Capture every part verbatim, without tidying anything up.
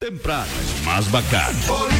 Temprano es más bacano.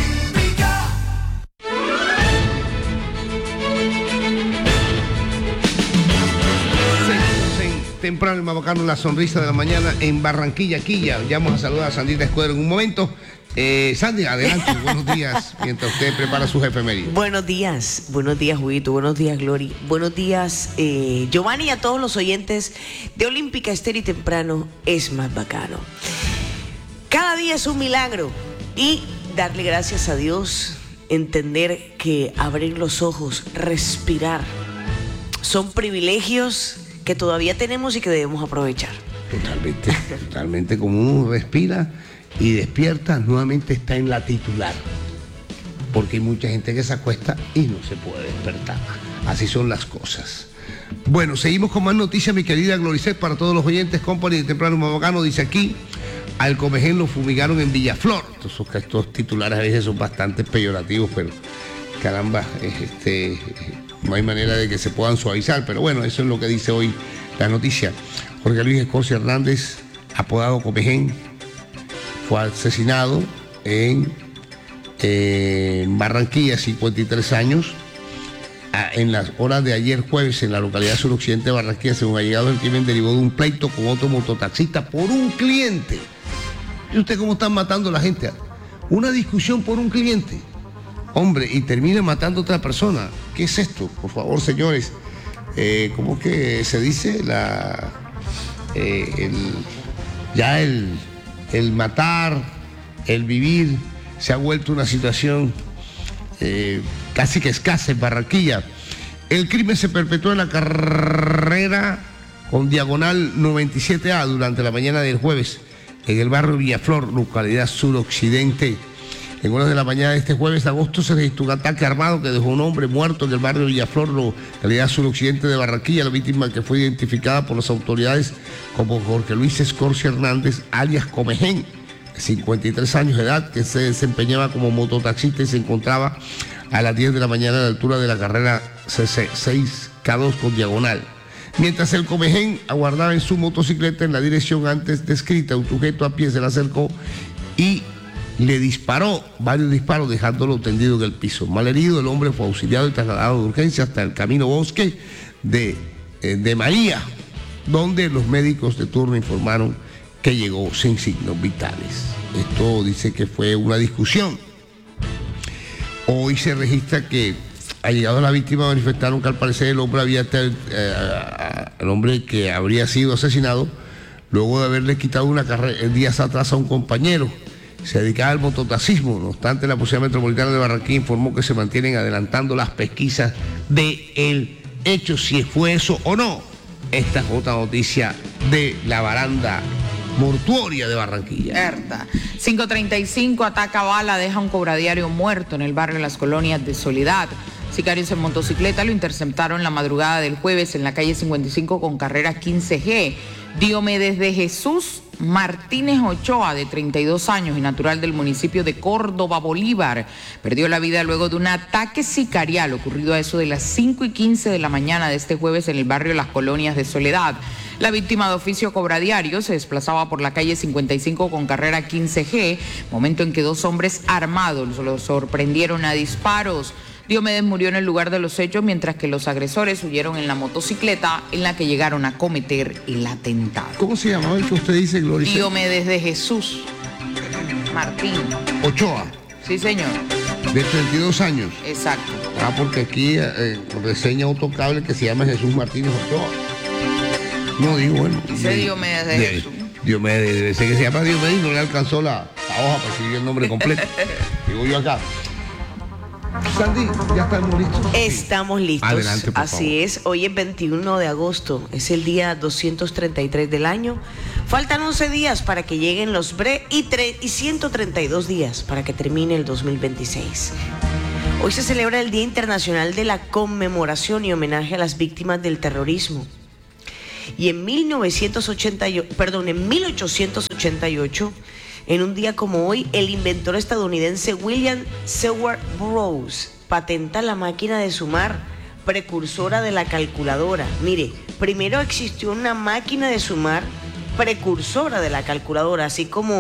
Seguimos en Temprano es más bacano, la sonrisa de la mañana en Barranquilla, Quilla. Ya vamos a saludar a Sandrita Escudero en un momento. Eh, Sandy, adelante, buenos días, mientras usted prepara sus efemérides. Buenos días, buenos días, Juguito, buenos días, Glory, buenos días, eh, Giovanni, y a todos los oyentes de Olímpica Estéreo y Temprano es más bacano. Cada día es un milagro y darle gracias a Dios, entender que abrir los ojos, respirar, son privilegios que todavía tenemos y que debemos aprovechar. Totalmente, totalmente, como uno respira y despierta, nuevamente está en la titular, porque hay mucha gente que se acuesta y no se puede despertar. Así son las cosas. Bueno, seguimos con más noticias, mi querida Gloricet, para todos los oyentes. Company de Temprano más bacano dice aquí: al Comején lo fumigaron en Villaflor. Estos, estos titulares a veces son bastante peyorativos, pero caramba, este, no hay manera de que se puedan suavizar. Pero bueno, eso es lo que dice hoy la noticia. Jorge Luis Escorcia Hernández, apodado Comején, fue asesinado en, eh, en Barranquilla, cincuenta y tres años, a, en las horas de ayer jueves en la localidad suroccidente de Barranquilla. Según ha llegado, el crimen derivó de un pleito con otro mototaxista por un cliente. ¿Y usted cómo están matando a la gente? Una discusión por un cliente. Hombre, y termina matando a otra persona. ¿Qué es esto? Por favor, señores. Eh, ¿Cómo que se dice? La, eh, el, ya el, el matar, el vivir, se ha vuelto una situación eh, casi que escasa en Barranquilla. El crimen se perpetró en la carrera con diagonal noventa y siete A durante la mañana del jueves, en el barrio Villaflor, localidad suroccidente. En horas de la mañana de este jueves de agosto se registró un ataque armado que dejó un hombre muerto en el barrio Villaflor, localidad suroccidente de Barranquilla. La víctima, que fue identificada por las autoridades como Jorge Luis Escorcia Hernández, alias Comején, de cincuenta y tres años de edad, que se desempeñaba como mototaxista y se encontraba a las diez de la mañana a la altura de la carrera seis K dos con diagonal. Mientras el Comején aguardaba en su motocicleta en la dirección antes descrita, un sujeto a pie se le acercó y le disparó varios disparos, dejándolo tendido en el piso. Malherido, el hombre fue auxiliado y trasladado de urgencia hasta el Camino Bosque de, eh, de María, donde los médicos de turno informaron que llegó sin signos vitales. Esto dice que fue una discusión. Hoy se registra que, al llegado a la víctima, manifestaron que al parecer el hombre había eh, el hombre que habría sido asesinado luego de haberle quitado una carrera días atrás a un compañero. Se dedicaba al mototaxismo. No obstante, la Policía Metropolitana de Barranquilla informó que se mantienen adelantando las pesquisas del hecho, si fue eso o no. Esta es otra noticia de la baranda mortuoria de Barranquilla. Erta. cinco treinta y cinco, ataca bala, deja un cobradiario muerto en el barrio de Las Colonias de Soledad. Sicarios en motocicleta lo interceptaron la madrugada del jueves en la calle cincuenta y cinco con carrera quince G. Diomedes de Jesús Martínez Ochoa, de treinta y dos años y natural del municipio de Córdoba, Bolívar, perdió la vida luego de un ataque sicarial ocurrido a eso de las cinco y quince de la mañana de este jueves en el barrio Las Colonias de Soledad. La víctima, de oficio cobradiario, se desplazaba por la calle cincuenta y cinco con carrera quince G, momento en que dos hombres armados lo sorprendieron a disparos. Diomedes murió en el lugar de los hechos, mientras que los agresores huyeron en la motocicleta en la que llegaron a cometer el atentado. ¿Cómo se llamaba el que usted dice, Gloria? Diomedes de Jesús Martín Ochoa. Sí, señor. De treinta y dos años. Exacto. Ah, porque aquí eh, reseña otro cable que se llama Jesús Martínez Ochoa. No, digo, bueno. Dice de, Diomedes de, de Jesús. Diomedes, debe ser que se llama Diomedes y no le alcanzó la, la hoja para escribir el nombre completo. Digo yo acá. Sandy, ¿ya estamos listos? Estamos listos. Adelante, por Así favor. es, hoy es veintiuno de agosto, es el día doscientos treinta y tres del año. Faltan once días para que lleguen los bre y, y ciento treinta y dos días para que termine el dos mil veintiséis. Hoy se celebra el Día Internacional de la Conmemoración y Homenaje a las Víctimas del Terrorismo. Y en mil novecientos ochenta y ocho, perdón, en mil ochocientos ochenta y ocho, en un día como hoy, el inventor estadounidense William Seward Burroughs patenta la máquina de sumar, precursora de la calculadora. Mire, primero existió una máquina de sumar precursora de la calculadora, así como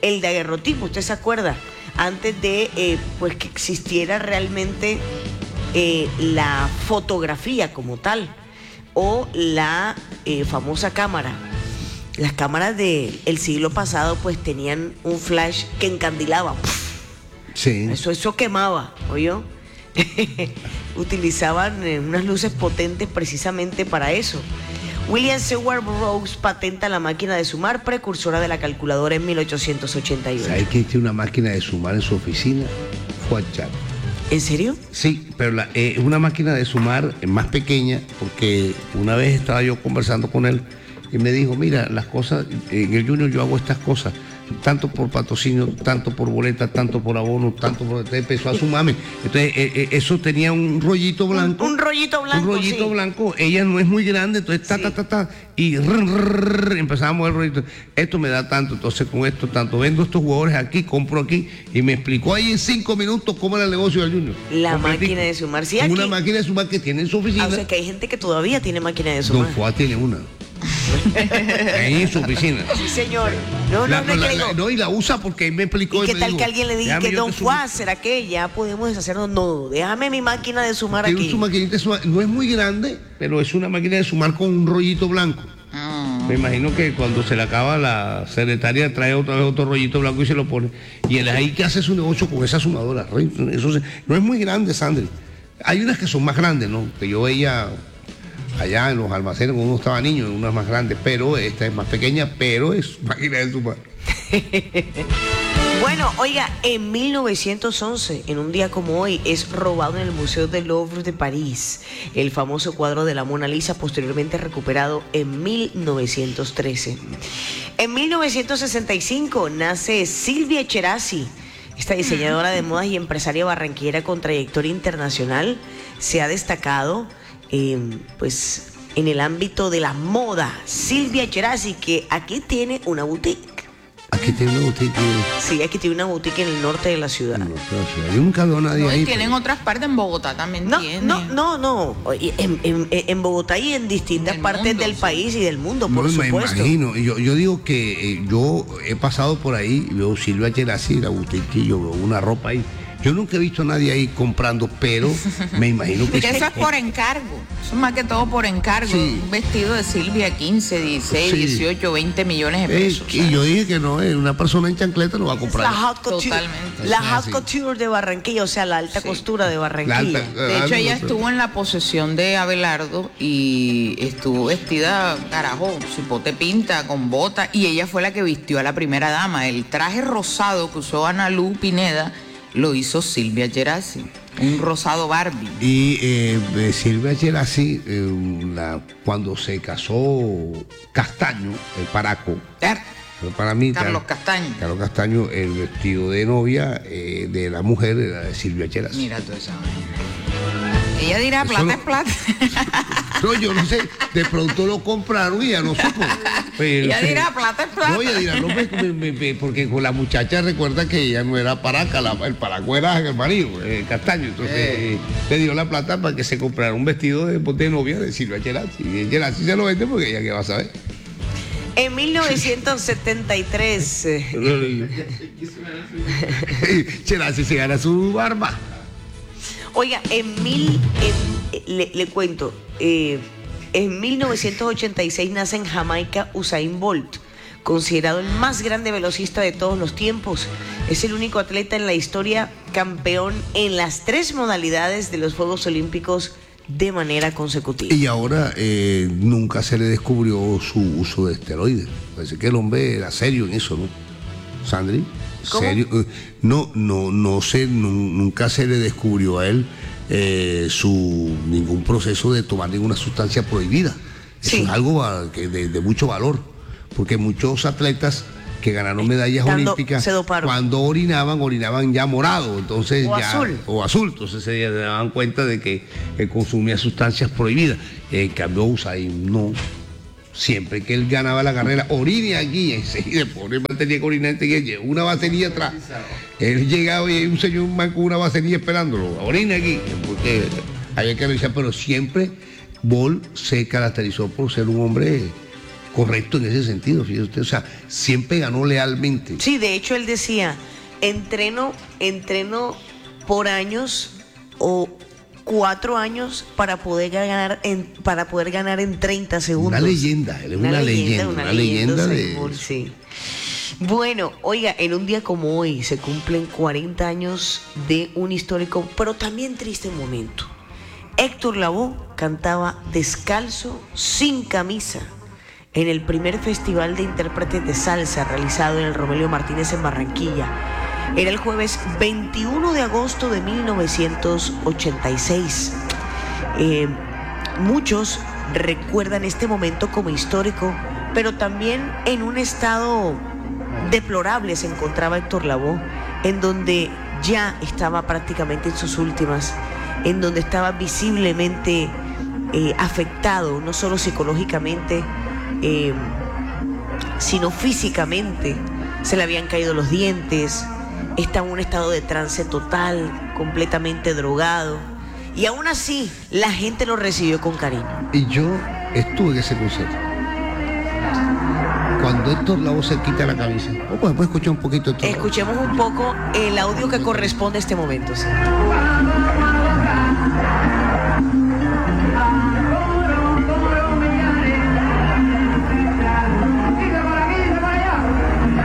el daguerrotipo, ¿usted se acuerda? Antes de eh, pues que existiera realmente eh, la fotografía como tal, o la eh, famosa cámara. Las cámaras del siglo pasado pues tenían un flash que encandilaba. Sí. Eso, eso quemaba, ¿oyó? Utilizaban eh, unas luces potentes precisamente para eso. William Seward Burroughs patenta la máquina de sumar, precursora de la calculadora en mil ochocientos ochenta y uno. ¿Sabes quién tiene una máquina de sumar en su oficina? Juan Chávez. ¿En serio? Sí, pero la, eh, una máquina de sumar más pequeña, porque una vez estaba yo conversando con él y me dijo, mira, las cosas, en el Junior yo hago estas cosas, tanto por patrocinio, tanto por boleta, tanto por abono, tanto por... Entonces empezó a sumarme. Entonces eh, eh, eso tenía un rollito blanco. Un, un rollito blanco, Un rollito sí. blanco. Ella no es muy grande, entonces ta, Sí. ta, ta, ta, y rrr, rrr, empezaba a mover el rollito. Esto me da tanto, entonces con esto tanto. Vendo estos jugadores aquí, compro aquí. Y me explicó ahí en cinco minutos cómo era el negocio del Junior. La Completico. máquina de sumar. Sí, Una aquí- máquina de sumar que tiene en su oficina. Ah, o sea que hay gente que todavía tiene máquina de Don sumar. Fuá tiene una. Ahí en su oficina. Sí, señor. No, La- no, no, la- que la- digo, no, y la usa porque él me explicó. ¿y qué me tal dijo, que alguien le diga déjame que yo Don te sumo. Juan, ¿será que ya podemos deshacernos? No, déjame mi máquina de sumar Tiene aquí. su maquinita de sumar. No es muy grande, pero es una máquina de sumar con un rollito blanco. Ah. Me imagino que cuando se le acaba la secretaria trae otra vez otro rollito blanco y se lo pone. Y él es ahí que hace su negocio con esa sumadora. Eso se- no es muy grande, Sandri. Hay unas que son más grandes, ¿no? Que yo veía allá en los almacenes cuando uno estaba niño, unas más grandes, pero esta es más pequeña, pero es máquina de sumar. Bueno, oiga, en mil novecientos once, en un día como hoy, es robado en el Museo del Louvre de París el famoso cuadro de la Mona Lisa, posteriormente recuperado en mil novecientos trece. En mil novecientos sesenta y cinco nace Silvia Cherasi. Esta diseñadora de modas y empresaria barranquillera con trayectoria internacional se ha destacado eh, pues, en el ámbito de la moda. Silvia Cherasi, que aquí tiene una boutique. Aquí tiene una boutique. Sí, aquí tiene una boutique en el norte de la ciudad. No, no, no, yo nunca veo a nadie No, ahí. y tienen pero- otras partes en Bogotá también No, tienen. no, no, no. Oye, En, en- en Bogotá y en distintas Del partes mundo, del sí. país y del mundo, No, por me supuesto. imagino. Yo, yo digo que eh, yo he pasado por ahí, veo Silvia Cherasi, la boutique, y yo veo una ropa ahí. Yo nunca he visto a nadie ahí comprando, pero me imagino que... Porque eso es por encargo. Eso es más que todo por encargo. Sí. Un vestido de Silvia, quince, dieciséis, Sí. dieciocho, veinte millones de Eh, pesos. y ¿sabes? yo dije que no, eh, una persona en chancleta lo va a Es comprar. la haute couture. Totalmente. La Eso es haute así. couture de Barranquilla, o sea, la alta Sí. costura de La Barranquilla. alta- De hecho, Ah, ella no, estuvo en la posesión de Abelardo y estuvo vestida, carajo, cipote pinta, con bota, y ella fue la que vistió a la primera dama. El traje rosado que usó Ana Lu Pineda lo hizo Silvia Cherasi, un rosado Barbie. Y eh, eh, Silvia Cherasi, eh, la- cuando se casó Castaño, el paraco, Claro, para mí, Carlos Car- Castaño. Carlos Castaño, el vestido de novia eh, de la mujer era de Silvia Cherasi. Mira tú esa vaina. Ella dirá, Eso plata no- es plata. No, yo no sé, de pronto lo compraron y ya no supo. Pero, Ella dirá, plata es plata. No, ella dirá, no, me- me- me- me- porque con la muchacha recuerda que ella no era paraca, la- el paraco era el marido, eh, Castaño. Entonces Eh. eh, le dio la plata para que se comprara un vestido de, de novia de Silvia Cherasi. Y Cherasi se lo vende porque ella qué va a saber. En mil novecientos setenta y tres, eh, Cherasi se gana su barba. oiga, en mil, en- le, le cuento, eh, en mil novecientos ochenta y seis nace en Jamaica Usain Bolt, considerado el más grande velocista de todos los tiempos. Es el único atleta en la historia campeón en las tres modalidades de los Juegos Olímpicos de manera consecutiva. Y ahora eh, nunca se le descubrió su uso de esteroides. Parece que el hombre era serio en eso, ¿no? Sandri, ¿Cómo? serio. Eh, No, no, no sé, nu- nunca se le descubrió a él eh, su ningún proceso de tomar ninguna sustancia prohibida. Eso Sí. es algo va- que de, de mucho valor, porque muchos atletas que ganaron medallas Estando- olímpicas, se doparon. cuando orinaban, orinaban ya morado, entonces O ya, azul. o azul, entonces se daban cuenta de que, que consumía sustancias prohibidas. En cambio, Usain no. Siempre que él ganaba la carrera, orine aquí, y después él tenía que orinar, tenía llevó una batería atrás. Él llegaba y hay un señor man con una batería esperándolo, orine aquí, porque había que revisar, pero siempre Bolt se caracterizó por ser un hombre correcto en ese sentido, fíjese usted, o sea, siempre ganó lealmente. Sí, de hecho él decía, entreno, entreno por años o cuatro años para poder ganar en, para poder ganar en treinta segundos. Una leyenda, él es una, una leyenda, leyenda, una, una leyenda, leyenda de... Sí. Bueno, oiga, en un día como hoy se cumplen cuarenta años de un histórico, pero también triste momento. Héctor Lavoe cantaba descalzo, sin camisa, en el primer festival de intérpretes de salsa realizado en el Romelio Martínez en Barranquilla. Era el jueves veintiuno de agosto de mil novecientos ochenta y seis. Eh, muchos recuerdan este momento como histórico, pero también en un estado deplorable se encontraba Héctor Lavoe, en donde ya estaba prácticamente en sus últimas, en donde estaba visiblemente eh, afectado, no solo psicológicamente, eh, sino físicamente. Se le habían caído los dientes, estaba en un estado de trance total, completamente drogado, y aún así la gente lo recibió con cariño. Y yo estuve en ese concierto. Cuando Héctor Lavoe se quita la camisa, o pues después escuchar un poquito. Escuchemos un poco el audio que corresponde a este momento. ¿Sí?